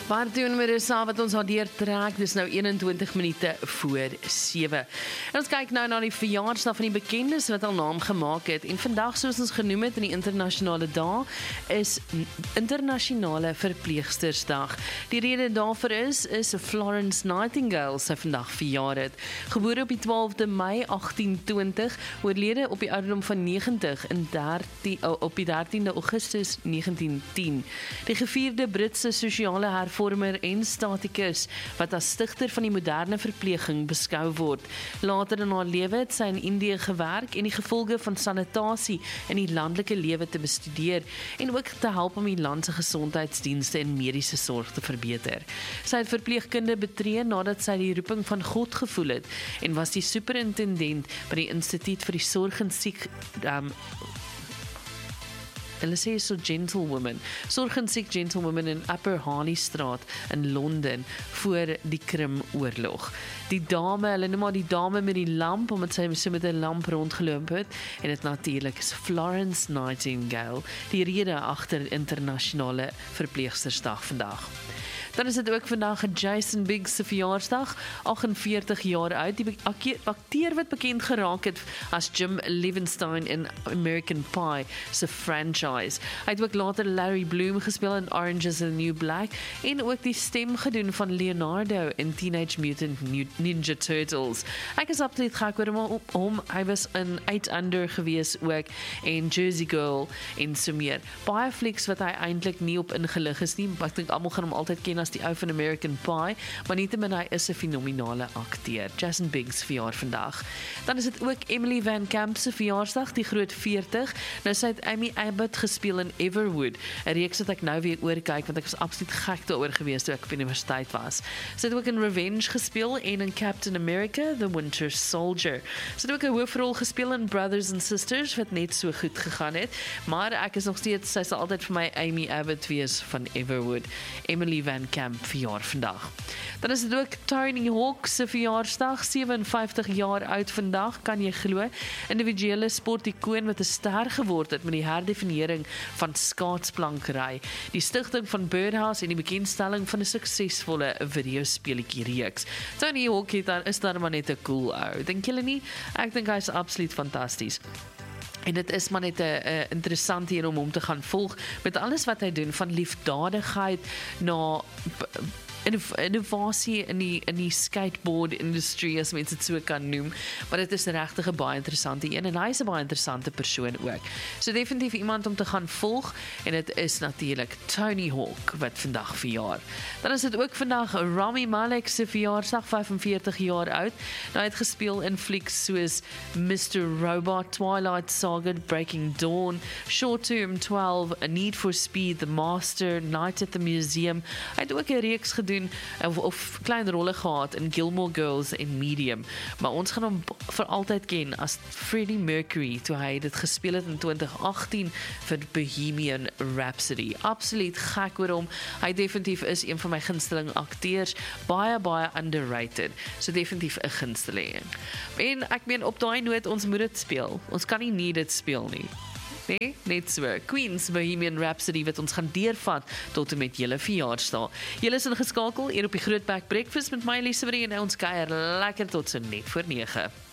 Maar doen we dus al wat ons al deurtrek, dis nou 21 minute voor 7. En ons kyk nou na die verjaarsdag van die bekendes wat al naam gemaak het. En vandag, soos ons genoem het in die internasionale dag, is internasionale verpleegstersdag. Die rede daarvoor is Florence Nightingale sy vandag verjaar het. Gebore op die 12de Mei 1820, oorlede op die ouderdom van 90 op die 13de Augustus 1910. Die gevierde Britse sosiale hervormer en statikus wat as stigter van die moderne verpleging beskou word. Later in haar lewe het sy in Indië gewerk en die gevolge van sanitasie in die landelike lewe te bestudeer en ook te help om die land se gesondheidsdienste en mediese sorg te verbeter. Sy het verpleegkunde betree nadat sy die roeping van God gevoel het en was die superintendent by die Instituut vir die Sorg en Siek hulle sê so gentlewoman, sorg en siek gentlewoman in Upper Harley Straat in Londen voor die Krimoorlog. Die dame, hulle noem maar die dame met die lamp, omdat sy so met 'n lamp rondgeloop het, en dit natuurlik is Florence Nightingale, die rede agter internasionale verpleegstersdag vandag. Dan is dit ook vandag Jason Biggs se verjaarsdag, 48 jaar oud. Die akteur wat bekend geraak het as Jim Levenstein in American Pie se franchise. Hy het ook later Larry Bloom gespeel in Orange is the New Black en ook die stem gedoen van Leonardo in Teenage Mutant Ninja Turtles. Ek is absoluut gek oor hom. Hy was in 8 Under gewees ook en Jersey Girl en so meer. Baie flieks wat hy eintlik nie op ingelig is nie. Ek dink almal gaan hom altyd ken as die ou van American Pie, maar nietemin hy is 'n fenominale akteur. Jason Biggs verjaar vandag. Dan is dit ook Emily Van Camp se verjaarsdag, die groot 40. Nou sy het Amy Abbott gespeel in Everwood, 'n reeks wat ek nou weer oorkyk want ek was absoluut gek daaroor gewees toe ek op universiteit was. Sy het ook in Revenge gespeel en in Captain America, The Winter Soldier. Sy het ook 'n hoofrol gespeel in Brothers and Sisters wat net so goed gegaan het, maar ek is nog steeds, sy sal altyd vir my Amy Abbott wees van Everwood. Emily Van Camp verjaar vandag. Dan is dit ook Tony Hawk se verjaarsdag, 57 jaar oud vandag, kan jy glo. Individuele sportikoon wat 'n ster geword het met die herdefinering van skaatsplankry, die stigting van Birdhouse en die bekendstelling van 'n suksesvolle videospeletjie reeks. Tony Hawk is daar maar net 'n cool ou. Dink julle nie? Ek dink hy is absoluut fantasties. En dit is maar net 'n interessant hier om hom te gaan volg met alles wat hy doen, van liefdadigheid na innovasie in die skateboard industrie, as mens dit so kan noem, maar dit is regtig 'n baie interessante een en hy is 'n baie interessante persoon ook. So definitief iemand om te gaan volg en dit is natuurlik Tony Hawk wat vandag verjaar. Dan is dit ook vandag Rami Malek se verjaarsdag, 45 jaar oud. Nou hy het gespeel in flieks soos Mr. Robot, Twilight Saga, Breaking Dawn, Short Term 12, A Need for Speed, The Master, Night at the Museum. Hy het ook 'n reeks gedoen of klein rolle gehad in Gilmore Girls en Medium, maar ons gaan hom vir altyd ken as Freddie Mercury toe hy dit gespeel het in 2018 vir Bohemian Rhapsody. Absoluut gek oor hom. Hy definitief is een van my gunsteling akteurs, baie underrated. So definitief 'n gunsteling. En ek meen op daai noot, ons moet dit speel. Ons kan nie dit speel nie. Nee, net so. Queen's Bohemian Rhapsody wat ons gaan deurvat tot en met julle verjaarsdag. Julle is ingeskakel hier op die Grootbek Breakfast met my Elisabeth en ons kuier lekker tot so net voor 9.